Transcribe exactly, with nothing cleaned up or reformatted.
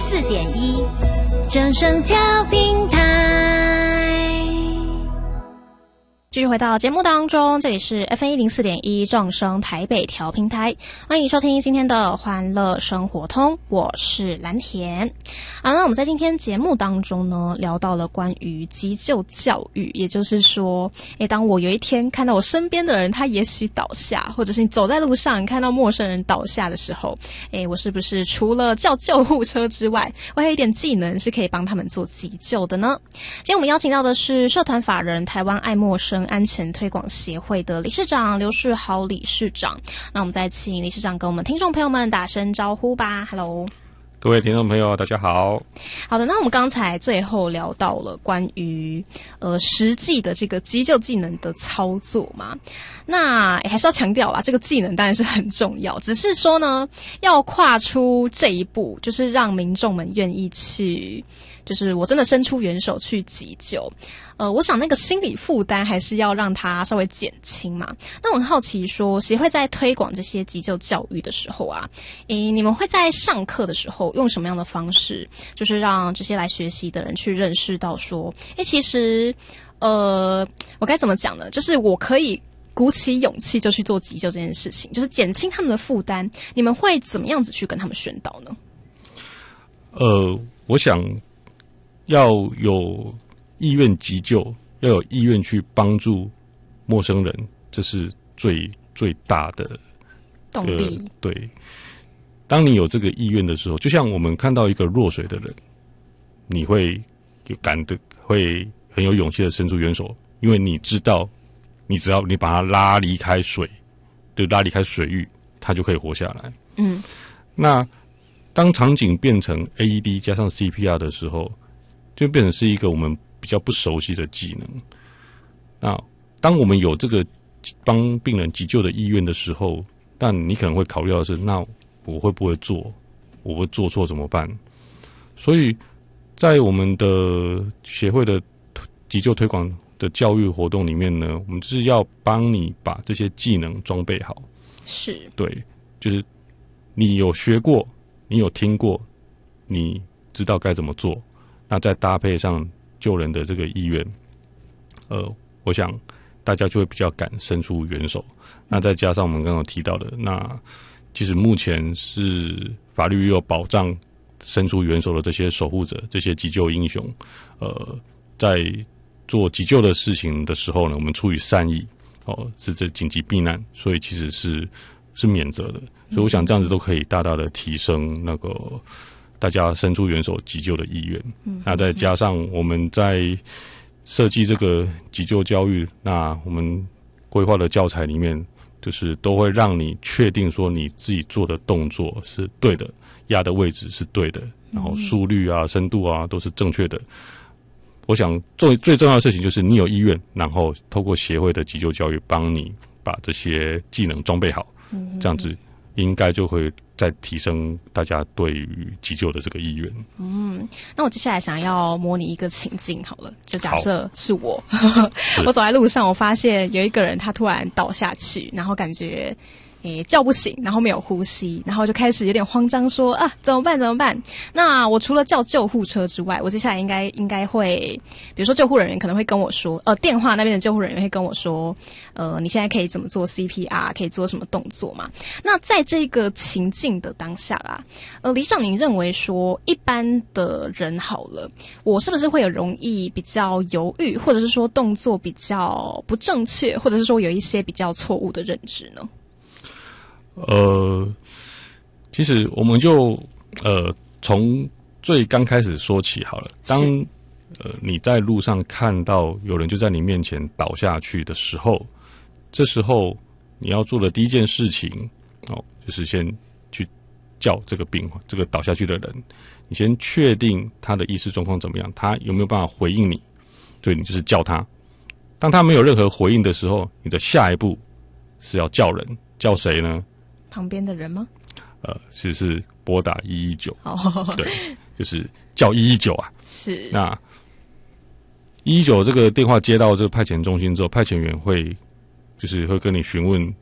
四点一，正声调平台。继续回到节目当中，这里是 F M 一零四点一正声台北调频台，欢迎收听今天的欢乐生活通，我是蓝田。好，那我们在今天节目当中呢，聊到了关于急救教育，也就是说，诶，当我有一天看到我身边的人他也许倒下，或者是你走在路上看到陌生人倒下的时候，诶，我是不是除了叫救护车之外，我还有一点技能是可以帮他们做急救的呢？今天我们邀请到的是社团法人台湾爱默生安全推广协会的理事长刘世豪理事长。那我们再请理事长跟我们听众朋友们打声招呼吧。 Hello， 各位听众朋友大家好。 好的，那我们刚才最后聊到了关于呃实际的这个急救技能的操作嘛，那还是要强调啦，这个技能当然是很重要，只是说呢要跨出这一步，就是让民众们愿意去，就是我真的伸出援手去急救，呃，我想那个心理负担还是要让它稍微减轻嘛。那我很好奇说，协会在推广这些急救教育的时候啊，诶，你们会在上课的时候用什么样的方式，就是让这些来学习的人去认识到说，诶，其实，呃，我该怎么讲呢？就是我可以鼓起勇气就去做急救这件事情，就是减轻他们的负担。你们会怎么样子去跟他们宣导呢？ 呃，我想要有意愿急救，要有意愿去帮助陌生人，这是最最大的动力。 呃、对，当你有这个意愿的时候，就像我们看到一个落水的人，你会有感的，会很有勇气的伸出援手，因为你知道，你只要你把他拉离开水，就拉离开水域，他就可以活下来。 嗯， 那当场景变成 A E D 加上 C P R 的时候，就变成是一个我们比较不熟悉的技能。那当我们有这个帮病人急救的意愿的时候，但你可能会考虑到的是，那我会不会做？我会做错怎么办？所以在我们的协会的急救推广的教育活动里面呢，我们就是要帮你把这些技能装备好。 是，对， 就是你有学过，你有听过，你知道该怎么做，那再搭配上救人的这个意愿，呃，我想大家就会比较敢伸出援手。那再加上我们刚刚提到的，那其实目前是法律也有保障伸出援手的这些守护者，这些急救英雄，呃，在做急救的事情的时候呢，我们出于善意，哦，是这紧急避难，所以其实是是免责的。所以我想这样子都可以大大的提升那个大家伸出援手急救的意愿。嗯，那再加上我们在设计这个急救教育，那我们规划的教材里面，就是都会让你确定说你自己做的动作是对的，压的位置是对的，然后速率啊、深度啊都是正确的。我想最最重要的事情就是你有意愿，然后透过协会的急救教育帮你把这些技能装备好，这样子应该就会再提升大家对于急救的这个意愿。 嗯，那我接下来想要模拟一个情境好了，就假设是我，我走在路上，我发现有一个人他突然倒下去，然后感觉诶叫不醒，然后没有呼吸，然后就开始有点慌张说啊怎么办怎么办？那我除了叫救护车之外，我接下来应该应该会，比如说救护人员可能会跟我说，呃电话那边的救护人员会跟我说，呃你现在可以怎么做 C P R， 可以做什么动作嘛？那在这个情境的当下啦，呃理事长您认为说一般的人好了，我是不是会有容易比较犹豫，或者是说动作比较不正确，或者是说有一些比较错误的认知呢？ 呃，其实我们就呃从最刚开始说起好了。当呃你在路上看到有人就在你面前倒下去的时候，这时候你要做的第一件事情哦，就是先去叫这个病患，这个倒下去的人，你先确定他的意识状况怎么样，他有没有办法回应你，对，你就是叫他。当他没有任何回应的时候，你的下一步是要叫人，叫谁呢？ 旁边的人吗？ 呃，其实是拨打一一九， 哦， 对，就是叫一一九啊。 是。 那一一九这个电话接到这个派遣中心之后，派遣员会就是会跟你询问